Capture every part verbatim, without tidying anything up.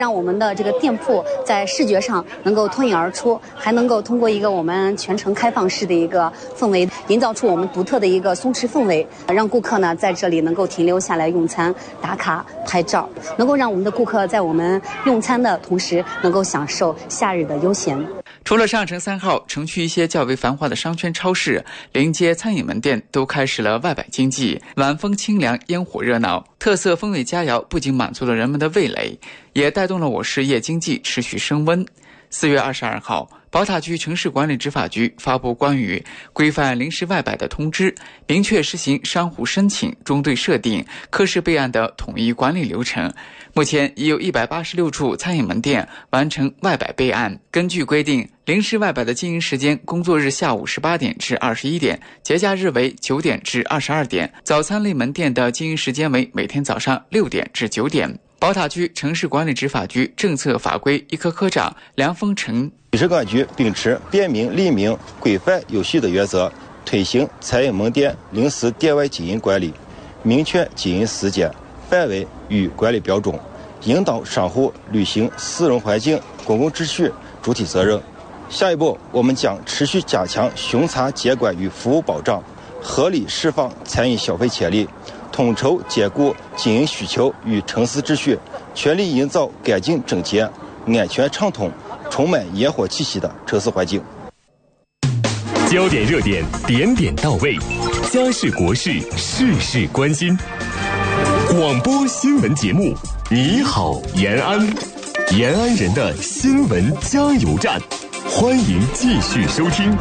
让我们的这个店铺在视觉上能够脱颖而出，还能够通过一个我们全程开放式的一个氛围，营造出我们独特的一个松弛氛围，让顾客呢在这里能够停留下来用餐、打卡、拍照，能够让我们的顾客在我们用餐的同时能够享受夏日的悠闲。 除了上城三号，城区一些较为繁华的商圈、超市、临街餐饮门店都开始了外摆经济，晚风清凉，烟火热闹，特色风味佳肴不仅满足了人们的味蕾，也带动了我市夜经济持续升温。四月二十二号，宝塔区城市管理执法局发布关于规范临时外摆的通知，明确实行商户申请、中队设定、科室备案的统一管理流程。目前已有一百八十六处餐饮门店完成外摆备案。根据规定，临时外摆的经营时间，工作日下午十八点至二十一点，节假日为九点至二十二点。早餐类门店的经营时间为每天早上六点至九点。宝塔区城市管理执法局政策法规一科科长梁丰成， 市管局秉持便民、利民、规范有序的原则，推行餐饮门店临时店外经营管理，明确经营时间、范围与管理标准，引导商户履行私人环境、公共秩序主体责任。下一步，我们将持续加强巡查监管与服务保障，合理释放餐饮消费潜力，统筹兼顾经营需求与城市秩序，全力营造干净整洁、安全畅通、充满烟火气息的城市环境。 焦点热点，点点到位，家事国事，事事关心。广播新闻节目，你好延安，延安人的新闻加油站，欢迎继续收听。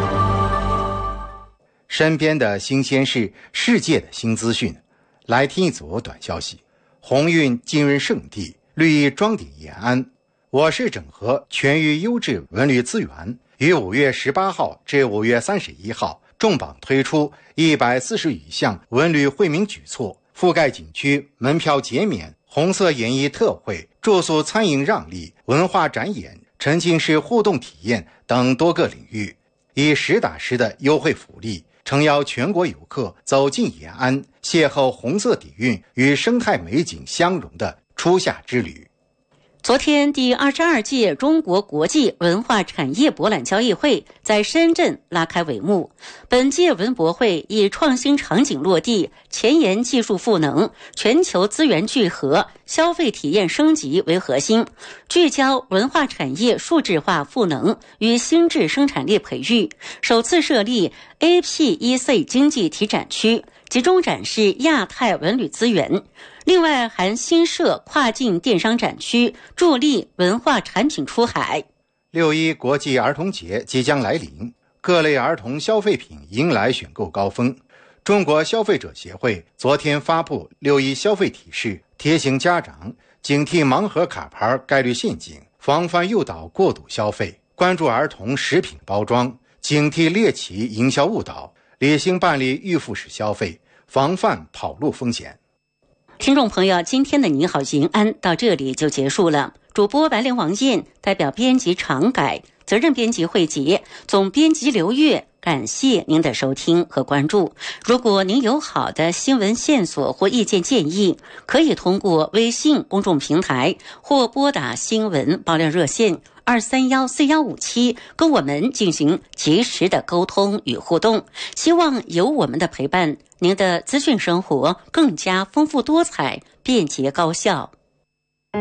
身边的新鲜事，世界的新资讯，来听一组短消息。鸿运金润圣地，绿意装点延安。我市整合全域优质文旅资源，于五月十八号至五月三十一号重磅推出一百四十余项文旅惠民举措，覆盖景区门票减免、红色演艺特惠、住宿餐饮让利、文化展演、沉浸式互动体验等多个领域，以实打实的优惠福利，诚邀全国游客走进延安，邂逅红色底蕴与生态美景相融的初夏之旅。 昨天，第二十二届中国国际文化产业博览交易会在深圳拉开帷幕。本届文博会以创新场景落地、前沿技术赋能、全球资源聚合、消费体验升级为核心，聚焦文化产业数字化赋能与新质生产力培育，首次设立 A P E C 经济体展区，集中展示亚太文旅资源。另外还新设跨境电商展区，助力文化产品出海。 六一国际儿童节即将来临，各类儿童消费品迎来选购高峰。中国消费者协会昨天发布六一消费提示，提醒家长警惕盲盒卡牌概率陷阱，防范诱导过度消费，关注儿童食品包装，警惕猎奇营销误导，理性办理预付式消费，防范跑路风险。 听众朋友，今天的你好延安到这里就结束了。主播白莲王燕代表编辑常改，责任编辑慧杰，总编辑刘月，感谢您的收听和关注。如果您有好的新闻线索或意见建议，可以通过微信公众平台或拨打新闻爆料热线二三幺四幺五七跟我们进行及时的沟通与互动。希望有我们的陪伴，您的资讯生活更加丰富多彩、便捷高效。